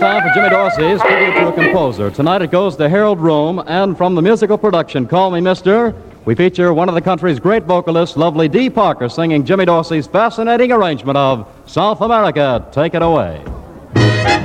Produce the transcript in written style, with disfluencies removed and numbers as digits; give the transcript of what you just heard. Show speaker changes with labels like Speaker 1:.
Speaker 1: time for Jimmy Dorsey's tribute to a composer. Tonight it goes to Harold Rome, and from the musical production Call Me Mister, we feature one of the country's great vocalists, lovely Dee Parker, singing Jimmy Dorsey's fascinating arrangement of South America. Take it away.